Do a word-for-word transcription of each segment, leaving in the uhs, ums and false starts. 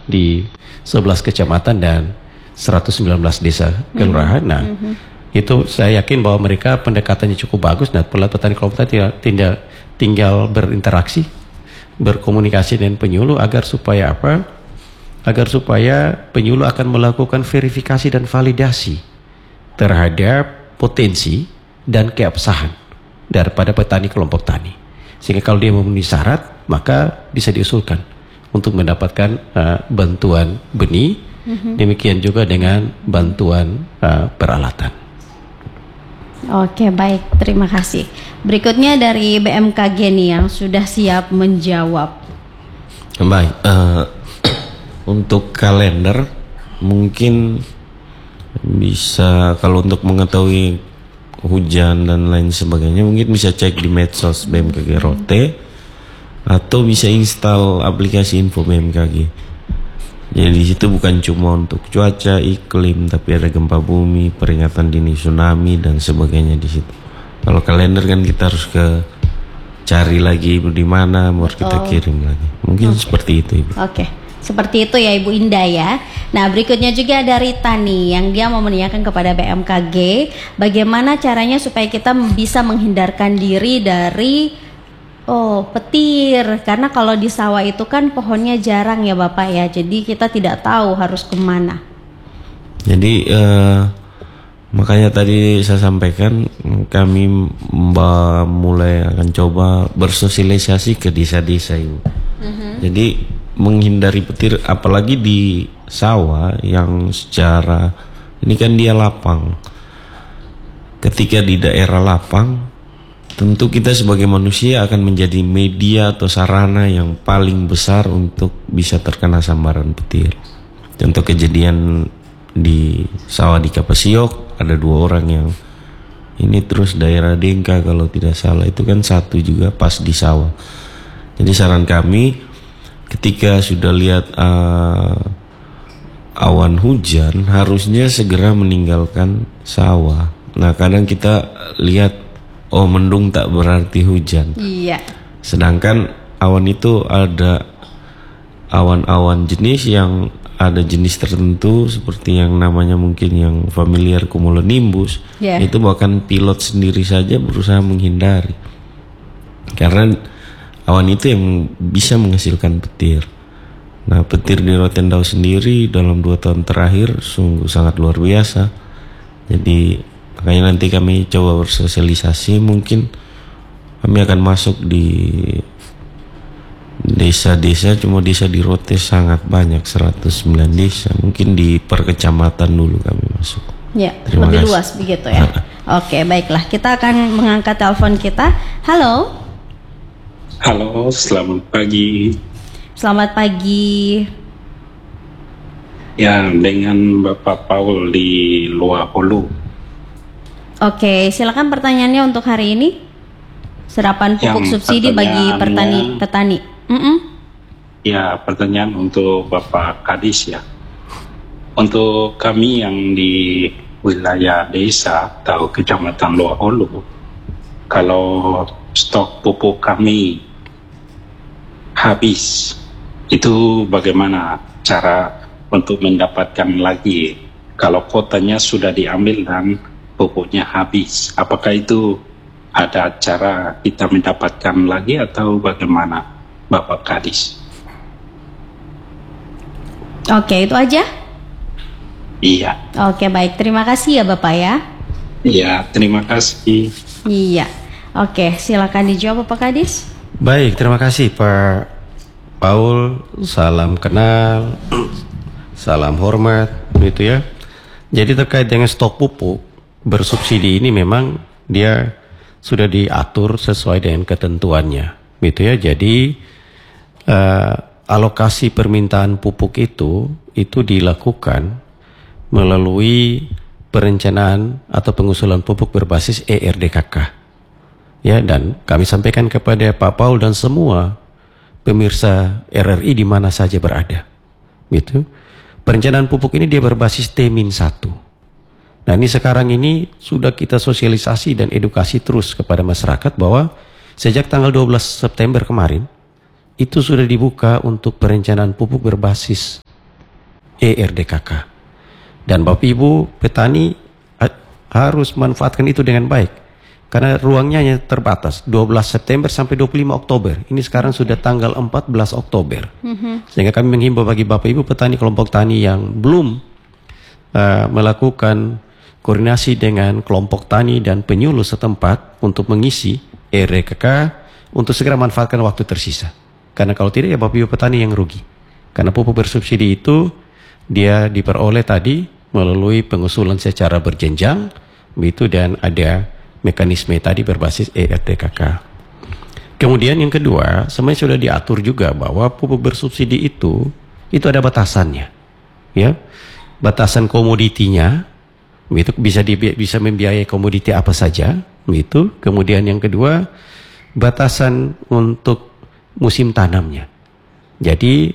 di sebelas kecamatan dan seratus sembilan belas desa kelurahan. Nah, mm-hmm. itu saya yakin bahwa mereka pendekatannya cukup bagus dan petani kelompok tani tinggal, tinggal, tinggal berinteraksi, berkomunikasi dengan penyuluh agar supaya apa? Agar supaya penyuluh akan melakukan verifikasi dan validasi terhadap potensi dan keabsahan daripada petani kelompok tani. Sehingga kalau dia memenuhi syarat, maka bisa diusulkan untuk mendapatkan uh, bantuan benih. Mm-hmm. Demikian juga dengan bantuan uh, peralatan. Oke, baik, terima kasih. Berikutnya dari B M K G nih yang sudah siap menjawab. Baik, uh, untuk kalender mungkin bisa, kalau untuk mengetahui hujan dan lain sebagainya mungkin bisa cek di medsos B M K G Rote atau bisa install aplikasi info B M K G. Jadi di situ bukan cuma untuk cuaca, iklim, tapi ada gempa bumi, peringatan dini tsunami dan sebagainya di situ. Kalau kalender kan kita harus ke cari lagi di mana, baru kita kirim lagi. Mungkin okay. seperti itu, Ibu. Oke. Okay. Seperti itu ya Ibu Indah ya. Nah, berikutnya juga dari Tani yang dia mau menanyakan kepada B M K G bagaimana caranya supaya kita bisa menghindarkan diri dari oh petir, karena kalau di sawah itu kan pohonnya jarang ya Bapak ya, jadi kita tidak tahu harus kemana. Jadi uh, makanya tadi saya sampaikan kami mbak mulai akan coba bersosialisasi ke desa-desa Ibu. Uh-huh. Jadi menghindari petir, apalagi di sawah yang secara ini kan dia lapang. Ketika di daerah lapang, tentu kita sebagai manusia akan menjadi media atau sarana yang paling besar untuk bisa terkena sambaran petir. Contoh kejadian di sawah di Kapasiok, ada dua orang yang ini, terus daerah Dengka kalau tidak salah itu kan satu juga pas di sawah. Jadi saran kami ketika sudah lihat uh, awan hujan harusnya segera meninggalkan sawah. Nah kadang kita lihat oh mendung tak berarti hujan. Iya. Sedangkan awan itu ada awan-awan jenis yang ada jenis tertentu seperti yang namanya mungkin yang familiar cumulonimbus. Yeah. Itu bahkan pilot sendiri saja berusaha menghindari. Karena awan itu yang bisa menghasilkan petir. Nah petir di Rotendao sendiri dalam dua tahun terakhir sungguh sangat luar biasa. Jadi makanya nanti kami coba bersosialisasi, mungkin kami akan masuk di desa-desa, cuma desa di Rote sangat banyak, seratus sembilan desa, mungkin di per kecamatan dulu kami masuk. Ya, terima lebih kasih. Luas begitu ya. Oke, baiklah, kita akan mengangkat telepon kita. Halo. Halo, selamat pagi. Selamat pagi. Ya, dengan Bapak Paul di Luar Hulu. Oke, silakan pertanyaannya untuk hari ini. Serapan pupuk yang subsidi bagi petani petani. Mm-mm. Ya, pertanyaan untuk Bapak Kadis ya. Untuk kami yang di wilayah desa atau kecamatan Luar Hulu, kalau stok pupuk kami habis, itu bagaimana cara untuk mendapatkan lagi? Kalau kuotanya sudah diambil dan pupuknya habis, apakah itu ada cara kita mendapatkan lagi atau bagaimana Bapak Kadis? Oke, itu aja? Iya. Oke, baik, terima kasih ya Bapak ya. Iya, terima kasih. Iya. Oke, silakan dijawab Bapak Kadis. Baik, terima kasih Pak Paul. Salam kenal, salam hormat, begitu ya. Jadi terkait dengan stok pupuk bersubsidi ini memang dia sudah diatur sesuai dengan ketentuannya, gitu ya. Jadi uh, alokasi permintaan pupuk itu itu dilakukan melalui perencanaan atau pengusulan pupuk berbasis E R D K K, ya. Dan kami sampaikan kepada Pak Paul dan semua pemirsa R R I di mana saja berada, gitu. Perencanaan pupuk ini dia berbasis T minus satu. Nah ini sekarang ini sudah kita sosialisasi dan edukasi terus kepada masyarakat bahwa sejak tanggal dua belas September kemarin itu sudah dibuka untuk perencanaan pupuk berbasis E R D K K. Dan Bapak Ibu petani uh, harus manfaatkan itu dengan baik. Karena ruangnya hanya terbatas dua belas September sampai dua puluh lima Oktober. Ini sekarang sudah tanggal empat belas Oktober. Mm-hmm. Sehingga kami menghimbau bagi Bapak Ibu petani kelompok tani yang belum uh, melakukan koordinasi dengan kelompok tani dan penyuluh setempat untuk mengisi E R D K K untuk segera manfaatkan waktu tersisa. Karena kalau tidak ya Bapak Ibu petani yang rugi. Karena pupuk bersubsidi itu dia diperoleh tadi melalui pengusulan secara berjenjang begitu, dan ada mekanisme tadi berbasis E R D K K. Kemudian yang kedua, sebenarnya sudah diatur juga bahwa pupuk bersubsidi itu itu ada batasannya, ya, batasan komoditinya, itu bisa di, bisa membiayai komoditi apa saja, gitu. Kemudian yang kedua, batasan untuk musim tanamnya. Jadi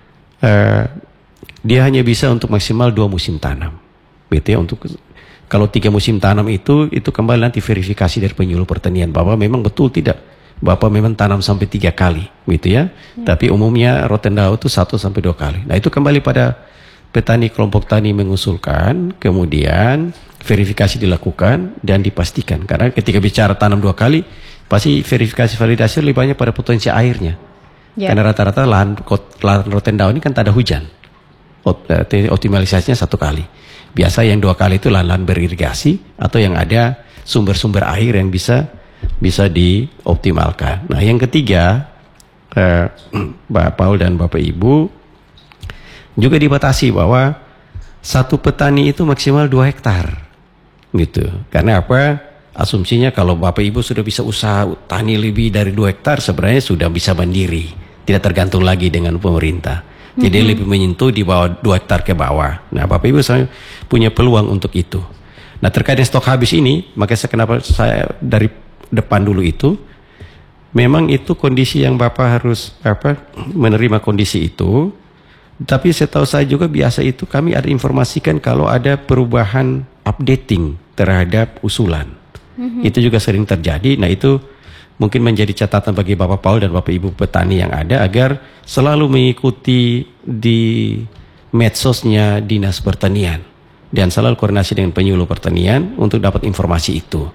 eh, dia hanya bisa untuk maksimal dua musim tanam, gitu ya, untuk kalau tiga musim tanam itu, itu kembali nanti verifikasi dari penyuluh pertanian bahwa memang betul tidak, Bapak memang tanam sampai tiga kali, gitu ya. Hmm. Tapi umumnya Rotendao itu satu sampai dua kali. Nah itu kembali pada petani kelompok tani mengusulkan, kemudian verifikasi dilakukan dan dipastikan. Karena ketika bicara tanam dua kali, pasti verifikasi validasi lebih banyak pada potensi airnya. Yeah. Karena rata-rata lahan, lahan Rotendao ini kan tak ada hujan. Optimalisasinya satu kali. Biasa yang dua kali itu lahan-lahan beririgasi atau yang ada sumber-sumber air yang bisa bisa dioptimalkan. Nah, yang ketiga, eh, Pak Paul dan Bapak Ibu juga dibatasi bahwa satu petani itu maksimal dua hektar, gitu. Karena apa? Asumsinya kalau Bapak Ibu sudah bisa usaha tani lebih dari dua hektar, sebenarnya sudah bisa mandiri, tidak tergantung lagi dengan pemerintah. Jadi mm-hmm. lebih menyentuh di bawah dua hektar ke bawah. Nah, Bapak Ibu saya punya peluang untuk itu. Nah, terkait dengan stok habis ini, makanya saya kenapa saya dari depan dulu itu, memang itu kondisi yang Bapak harus apa menerima kondisi itu. Tapi setahu saya juga biasa itu kami ada informasikan kalau ada perubahan updating terhadap usulan. Mm-hmm. Itu juga sering terjadi. Nah, itu mungkin menjadi catatan bagi Bapak Paul dan Bapak Ibu petani yang ada agar selalu mengikuti di medsosnya Dinas Pertanian dan selalu koordinasi dengan penyuluh pertanian untuk dapat informasi itu.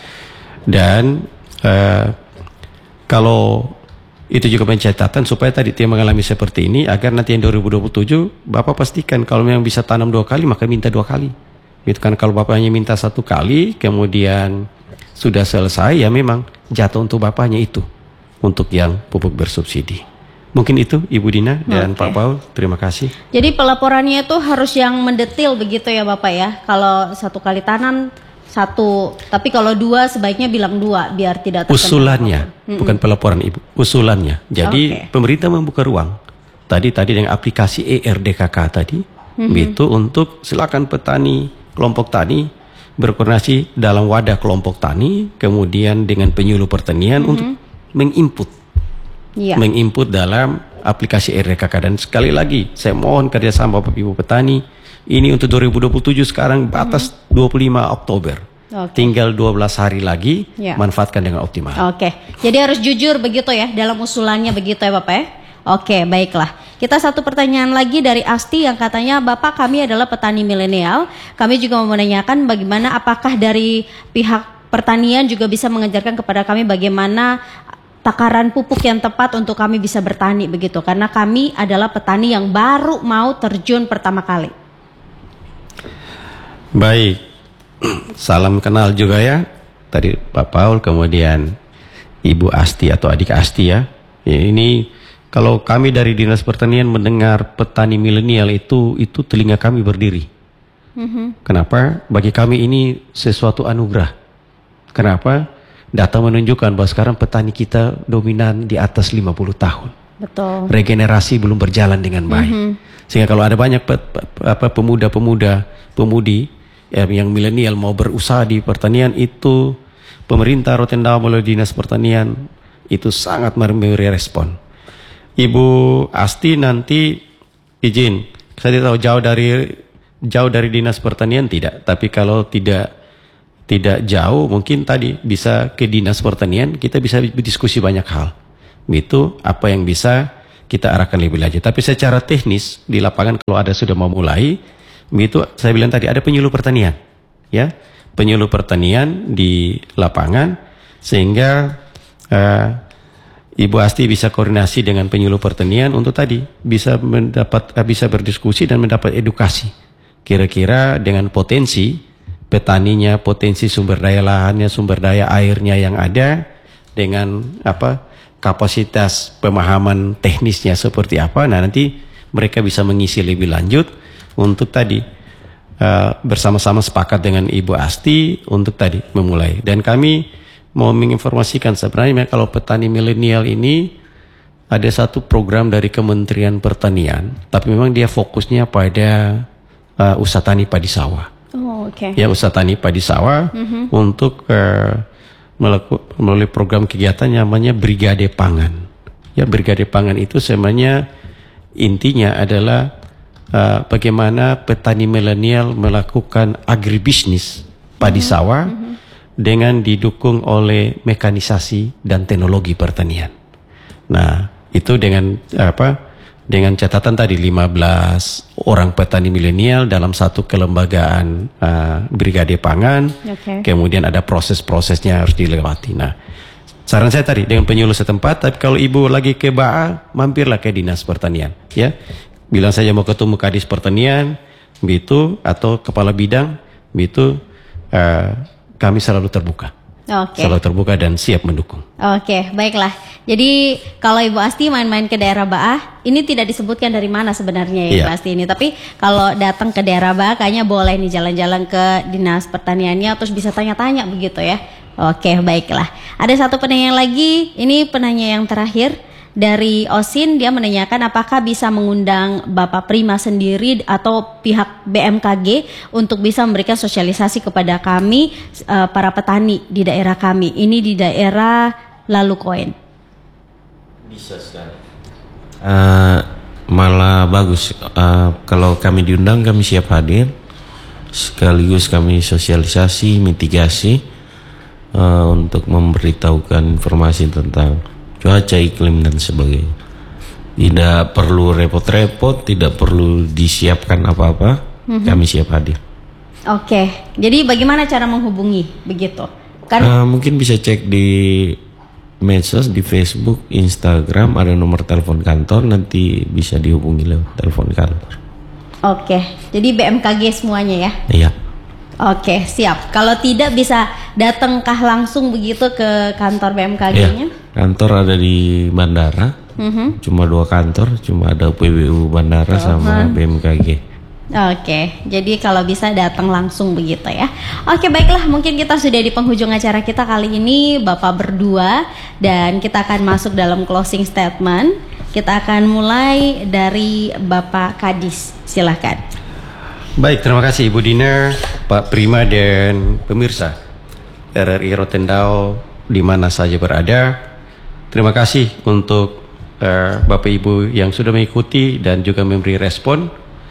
Dan uh, kalau itu juga pencatatan supaya tadi dia mengalami seperti ini agar nanti yang dua ribu dua puluh tujuh Bapak pastikan kalau memang bisa tanam dua kali maka minta dua kali. Gitu kan, kalau Bapak hanya minta satu kali kemudian sudah selesai ya memang jatuh untuk Bapaknya itu untuk yang pupuk bersubsidi. Mungkin itu Ibu Dina dan okay. Pak Paul, terima kasih. Jadi pelaporannya itu harus yang mendetil begitu ya Bapak ya. Kalau satu kali tanam satu, tapi kalau dua sebaiknya bilang dua biar tidak terkena. Usulannya, mm-mm. bukan pelaporan Ibu, usulannya. Jadi okay. pemerintah membuka ruang. Tadi tadi dengan aplikasi E R D K K tadi, mm-hmm. gitu untuk silakan petani kelompok tani berkoordinasi dalam wadah kelompok tani, kemudian dengan penyuluh pertanian mm-hmm. untuk menginput, yeah. menginput dalam aplikasi E R D K K. Dan sekali lagi, saya mohon kerjasama Bapak Ibu petani, ini untuk dua ribu dua puluh tujuh sekarang batas mm-hmm. dua puluh lima Oktober. Okay. Tinggal dua belas hari lagi, yeah. manfaatkan dengan optimal. Oke, okay. Jadi harus jujur begitu ya, dalam usulannya begitu ya Bapak ya. Oke, baiklah. Kita satu pertanyaan lagi dari Asti yang katanya, Bapak kami adalah petani milenial. Kami juga mau menanyakan bagaimana apakah dari pihak pertanian juga bisa mengajarkan kepada kami bagaimana takaran pupuk yang tepat untuk kami bisa bertani begitu. Karena kami adalah petani yang baru mau terjun pertama kali. Baik, salam kenal juga ya. Tadi Pak Paul, kemudian Ibu Asti atau adik Asti ya. Ini kalau kami dari Dinas Pertanian mendengar petani milenial itu, itu telinga kami berdiri. Mm-hmm. Kenapa? Bagi kami ini sesuatu anugerah. Kenapa? Data menunjukkan bahwa sekarang petani kita dominan di atas lima puluh tahun. Betul. Regenerasi belum berjalan dengan baik. Mm-hmm. Sehingga kalau ada banyak pe, pe, apa, pemuda-pemuda, pemudi ya, yang milenial mau berusaha di pertanian, itu pemerintah Rotendao melalui Dinas Pertanian itu sangat memberi respon. Ibu Asti nanti izin, saya tidak tahu jauh dari jauh dari Dinas Pertanian tidak, tapi kalau tidak tidak jauh mungkin tadi bisa ke Dinas Pertanian, kita bisa berdiskusi banyak hal. Itu apa yang bisa kita arahkan lebih lanjut. Tapi secara teknis di lapangan kalau ada sudah mau mulai, begitu saya bilang tadi ada penyuluh pertanian, ya, penyuluh pertanian di lapangan sehingga uh, Ibu Asti bisa koordinasi dengan penyuluh pertanian untuk tadi bisa mendapat uh, bisa berdiskusi dan mendapat edukasi. Kira-kira dengan potensi petaninya, potensi sumber daya lahannya, sumber daya airnya yang ada dengan apa? Kapasitas pemahaman teknisnya seperti apa. Nah, nanti mereka bisa mengisi lebih lanjut untuk tadi uh, bersama-sama sepakat dengan Ibu Asti untuk tadi memulai. Dan kami mau menginformasikan sebenarnya kalau petani milenial ini ada satu program dari Kementerian Pertanian, tapi memang dia fokusnya pada uh, usaha tani padi sawah. Oh, oke. Okay. Ya, usaha tani padi sawah mm-hmm. untuk uh, melalui program kegiatan namanya Brigade Pangan. Ya, Brigade Pangan itu sebenarnya intinya adalah uh, bagaimana petani milenial melakukan agribisnis padi mm-hmm. sawah mm-hmm. dengan didukung oleh mekanisasi dan teknologi pertanian. Nah, itu dengan apa? Dengan catatan tadi lima belas orang petani milenial dalam satu kelembagaan uh, Brigade Pangan. Okay. Kemudian ada proses-prosesnya harus dilewati. Nah, saran saya tadi dengan penyuluh setempat, tapi kalau ibu lagi ke B A A, mampirlah ke Dinas Pertanian, ya. Bilang saja mau ketemu Kadis Pertanian, begitu, atau kepala bidang, begitu, uh, kami selalu terbuka. Oke. Selalu terbuka dan siap mendukung. Oke, baiklah. Jadi kalau Ibu Asti main-main ke daerah B A A, ini tidak disebutkan dari mana sebenarnya ya Ibu Iya. Asti ini. Tapi kalau datang ke daerah B A A, kayaknya boleh nih jalan-jalan ke Dinas Pertaniannya, terus bisa tanya-tanya begitu ya. Oke, baiklah. Ada satu penanya lagi, ini penanya yang terakhir. Dari Osin, dia menanyakan apakah bisa mengundang Bapak Prima sendiri atau pihak B M K G untuk bisa memberikan sosialisasi kepada kami uh, para petani di daerah kami. Ini di daerah Lalukoen. Bisa sekali. Uh, malah bagus uh, kalau kami diundang, kami siap hadir. Sekaligus kami sosialisasi, mitigasi uh, untuk memberitahukan informasi tentang cuaca, iklim dan sebagainya. Tidak perlu repot-repot, tidak perlu disiapkan apa-apa, mm-hmm. kami siap hadir. Oke, jadi bagaimana cara menghubungi begitu? Kan uh, mungkin bisa cek di medsos, di Facebook, Instagram, ada nomor telepon kantor, nanti bisa dihubungi lewat telepon kantor. Oke, jadi B M K G semuanya ya? Iya. Oke, siap. Kalau tidak bisa datangkah langsung begitu ke kantor B M K G-nya? Iya. Kantor ada di bandara, mm-hmm. cuma dua kantor, cuma ada P W U bandara uh-huh. sama B M K G. Oke, jadi kalau bisa datang langsung begitu ya. Oke, baiklah, mungkin kita sudah di penghujung acara kita kali ini, Bapak berdua, dan kita akan masuk dalam closing statement. Kita akan mulai dari Bapak Kadis, silahkan. Baik, terima kasih Ibu Dina, Pak Prima dan pemirsa R R I Rotendao di mana saja berada. Terima kasih untuk uh, Bapak Ibu yang sudah mengikuti dan juga memberi respon.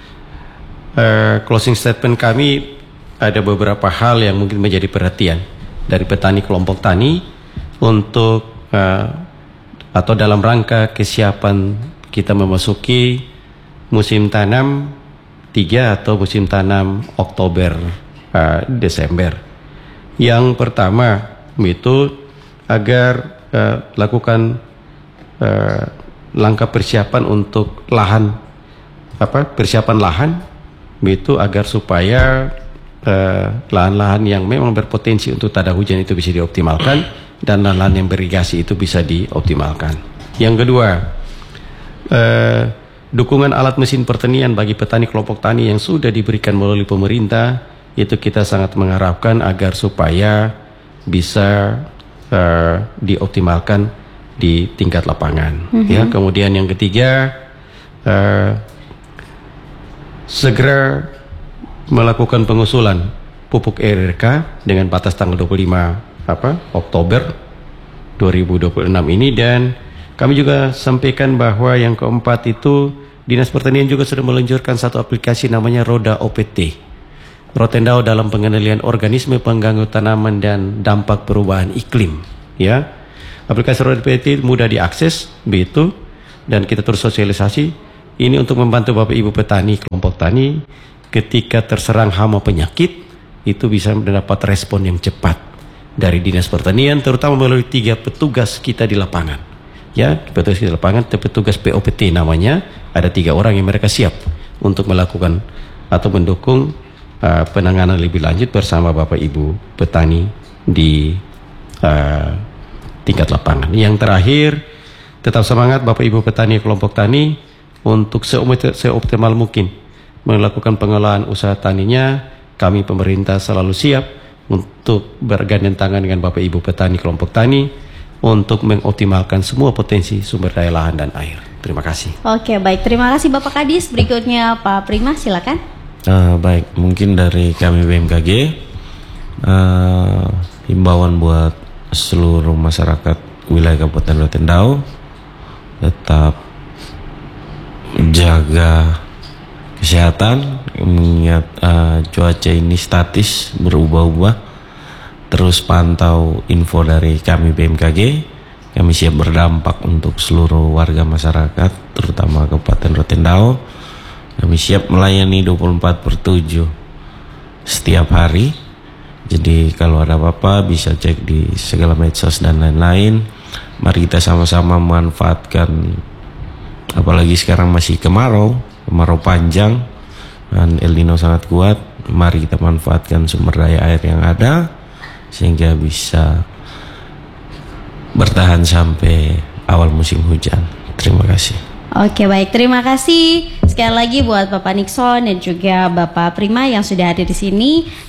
Uh, closing statement kami ada beberapa hal yang mungkin menjadi perhatian dari petani kelompok tani untuk uh, atau dalam rangka kesiapan kita memasuki musim tanam tiga atau musim tanam Oktober uh, Desember. Yang pertama itu agar uh, lakukan uh, langkah persiapan untuk lahan apa persiapan lahan itu agar supaya uh, lahan-lahan yang memang berpotensi untuk tak ada hujan itu bisa dioptimalkan dan lahan-lahan yang berigasi itu bisa dioptimalkan. Yang kedua, uh, dukungan alat mesin pertanian bagi petani kelompok tani yang sudah diberikan melalui pemerintah itu kita sangat mengharapkan agar supaya bisa uh, dioptimalkan di tingkat lapangan. Mm-hmm. Ya, kemudian yang ketiga, uh, segera melakukan pengusulan pupuk R R K dengan batas tanggal dua puluh lima apa Oktober dua ribu dua puluh enam ini, dan kami juga sampaikan bahwa yang keempat itu Dinas Pertanian juga sudah meluncurkan satu aplikasi namanya Roda O P T, Rotendao dalam pengendalian organisme pengganggu tanaman dan dampak perubahan iklim. Ya, aplikasi Roda O P T mudah diakses, begitu dan kita terus sosialisasi. Ini untuk membantu Bapak Ibu petani, kelompok tani ketika terserang hama penyakit itu bisa mendapat respon yang cepat dari Dinas Pertanian, terutama melalui tiga petugas kita di lapangan. Ya, petugas di lapangan, petugas P O P T namanya, ada tiga orang yang mereka siap untuk melakukan atau mendukung uh, penanganan lebih lanjut bersama Bapak Ibu petani di uh, tingkat lapangan. Yang terakhir, tetap semangat Bapak Ibu petani kelompok tani untuk seoptimal mungkin melakukan pengelolaan usaha taninya. Kami pemerintah selalu siap untuk bergandeng tangan dengan Bapak Ibu petani kelompok tani untuk mengoptimalkan semua potensi sumber daya lahan dan air. Terima kasih. Oke, baik. Terima kasih Bapak Kadis. Berikutnya Pak Prima, silakan. Uh, baik, mungkin dari kami B M K G uh, himbauan buat seluruh masyarakat wilayah Kabupaten Rotendao tetap jaga kesehatan, mengingat uh, cuaca ini statis berubah-ubah. Terus pantau info dari kami B M K G. Kami siap berdampak untuk seluruh warga masyarakat, terutama Kabupaten Rotendao. Kami siap melayani dua puluh empat per tujuh setiap hari. Jadi kalau ada apa-apa bisa cek di segala medsos dan lain-lain. Mari kita sama-sama memanfaatkan, apalagi sekarang masih kemarau, kemarau panjang dan El Nino sangat kuat. Mari kita manfaatkan sumber daya air yang ada sehingga bisa bertahan sampai awal musim hujan. Terima kasih. Oke, baik. Terima kasih sekali lagi buat Bapak Nixon dan juga Bapak Prima yang sudah hadir di sini.